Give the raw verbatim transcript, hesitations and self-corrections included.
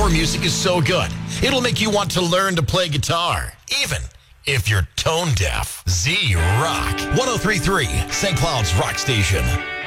Our music is so good, it'll make you want to learn to play guitar, even if you're tone deaf. Z Rock, one oh three point three, Saint Cloud's Rock Station.